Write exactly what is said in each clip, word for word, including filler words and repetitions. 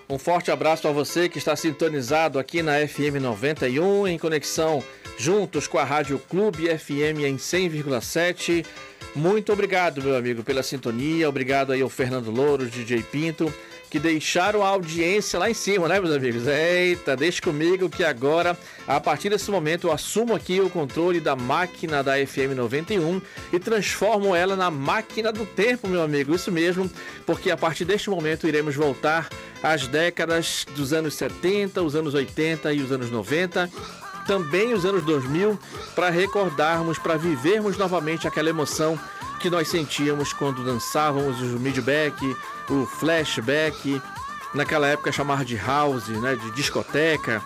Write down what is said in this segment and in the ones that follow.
Um forte abraço a você que está sintonizado aqui na F M noventa e um, em conexão juntos com a Rádio Clube F M em cem vírgula sete. Muito obrigado, meu amigo, pela sintonia. Obrigado aí ao Fernando Louro, D J Pinto, que deixaram a audiência lá em cima, né, meus amigos? Eita, deixa comigo que agora, a partir desse momento, eu assumo aqui o controle da máquina da F M noventa e um e transformo ela na máquina do tempo, meu amigo. Isso mesmo, porque a partir deste momento iremos voltar às décadas dos anos setenta, os anos oitenta e os anos noventa, também os anos dois mil, para recordarmos, para vivermos novamente aquela emoção que nós sentíamos quando dançávamos o midback, o flashback, naquela época chamava de house, né, de discoteca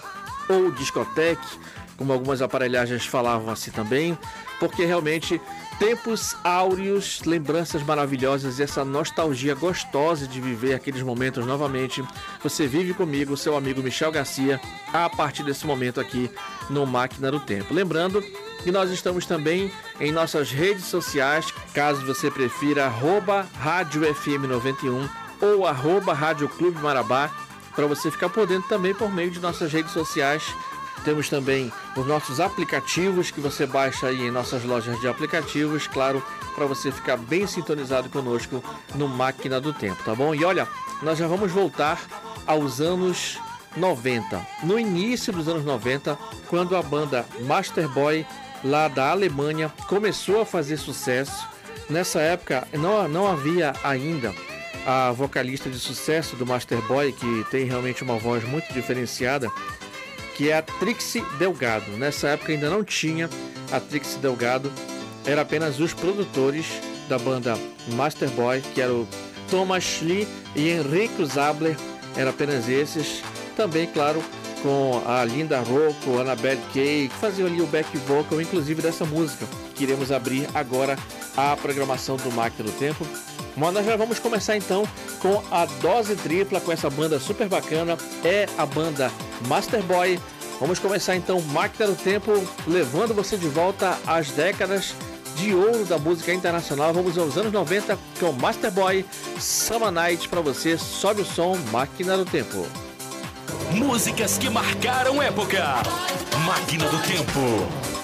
ou discoteque, como algumas aparelhagens falavam assim também, porque realmente tempos áureos, lembranças maravilhosas e essa nostalgia gostosa de viver aqueles momentos novamente. Você vive comigo, seu amigo Michel Garcia, a partir desse momento aqui no Máquina do Tempo. Lembrando que nós estamos também em nossas redes sociais, caso você prefira, arroba Rádio F M noventa e um ou arroba Rádio Clube Marabá, para você ficar por dentro também por meio de nossas redes sociais. Temos também os nossos aplicativos que você baixa aí em nossas lojas de aplicativos, claro, para você ficar bem sintonizado conosco no Máquina do Tempo, tá bom? E olha, nós já vamos voltar aos anos noventa, no início dos anos noventa, quando a banda Masterboy, lá da Alemanha, começou a fazer sucesso. Nessa época não, não havia ainda a vocalista de sucesso do Masterboy, que tem realmente uma voz muito diferenciada, que é a Trixie Delgado. Nessa época ainda não tinha a Trixie Delgado, era apenas os produtores da banda Masterboy, que era o Thomas Lee e Enrico Zabler, era apenas esses. Também, claro, com a Linda Rocco, a Annabelle Kay, que faziam ali o back vocal, inclusive dessa música, que iremos abrir agora a programação do Máquina do Tempo. Mas nós já vamos começar então com a dose tripla, com essa banda super bacana, é a banda Masterboy. Vamos começar então Máquina do Tempo, levando você de volta às décadas de ouro da música internacional. Vamos aos anos noventa com Masterboy, Summer Night para você. Sobe o som, Máquina do Tempo. Músicas que marcaram época. Máquina do Tempo.